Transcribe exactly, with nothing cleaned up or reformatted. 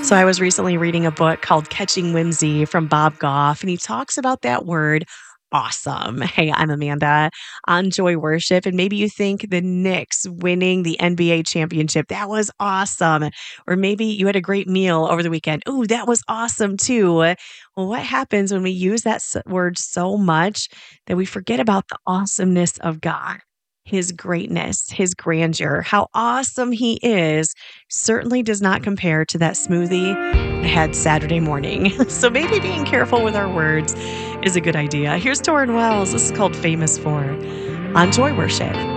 So I was recently reading a book called Catching Whimsy from Bob Goff, and he talks about that word awesome. Hey, I'm Amanda on Joy Worship, and maybe you think the Knicks winning the N B A championship, that was awesome. Or maybe you had a great meal over the weekend. Ooh, that was awesome too. Well, what happens when we use that s- word so much that we forget about the awesomeness of God? His greatness, his grandeur, how awesome he is certainly does not compare to that smoothie I had Saturday morning. So maybe being careful with our words is a good idea. Here's Torrin Wells. This is called Famous For on Joy Worship.